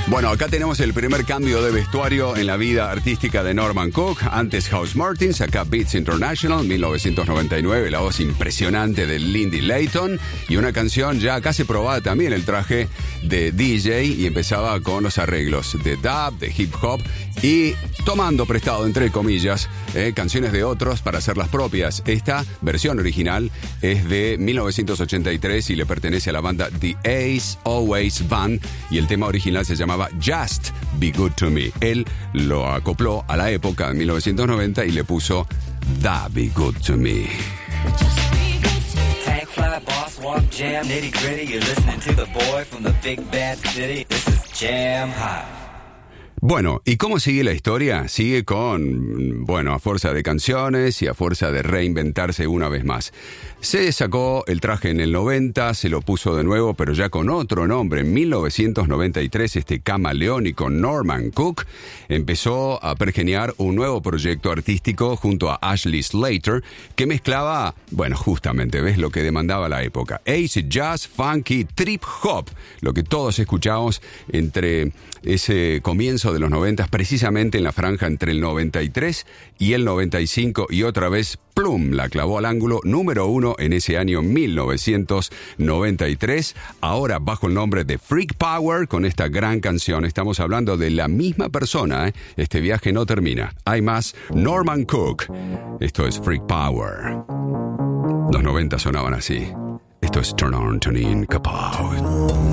Bueno, acá tenemos el primer cambio de vestuario en la vida artística de Norman Cook. Antes House Martins, acá Beats International, 1999, la voz impresionante de Lindy Layton. Y una canción ya casi probada también, el traje de DJ, y empezaba con los arreglos de dub, de hip hop, y tomando prestado, entre comillas, canciones de otros para hacer las propias. Esta versión original es de 1983 y le pertenece a la banda The Ace Always Band, y el tema original se llamaba Just Be Good To Me. Él lo acopló a la época de 1990 y le puso Da Be Good To Me. Tank fly, boss walk, jam, nitty gritty. You're listening to the boy from the big bad city. This is Jam Hot. Bueno, ¿y cómo sigue la historia? Sigue con, a fuerza de canciones y a fuerza de reinventarse una vez más. Se sacó el traje en el 90, se lo puso de nuevo, pero ya con otro nombre. En 1993, este camaleónico Norman Cook empezó a pergeñar un nuevo proyecto artístico junto a Ashley Slater, que mezclaba, justamente, ¿ves? Lo que demandaba la época. Acid jazz, funky, trip hop, lo que todos escuchamos entre ese comienzo de los 90, precisamente en la franja entre el 93 y el 95, y otra vez, plum, la clavó al ángulo, número 1 en ese año 1993, ahora bajo el nombre de Freak Power, con esta gran canción. Estamos hablando de la misma persona, ¿eh? Este viaje no termina. Hay más. Norman Cook. Esto es Freak Power. Los 90 sonaban así. Esto es Turn On, Turn In, Kapow.